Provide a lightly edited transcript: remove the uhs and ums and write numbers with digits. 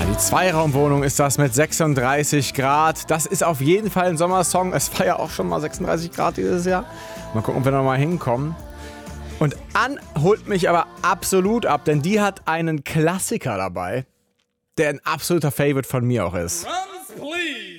Die Zweiraumwohnung ist das mit 36 Grad. Das ist auf jeden Fall ein Sommersong. Es war ja auch schon mal 36 Grad dieses Jahr. Mal gucken, ob wir noch mal hinkommen. Und Ann holt mich aber absolut ab, denn die hat einen Klassiker dabei, der ein absoluter Favorite von mir auch ist. Drums, please.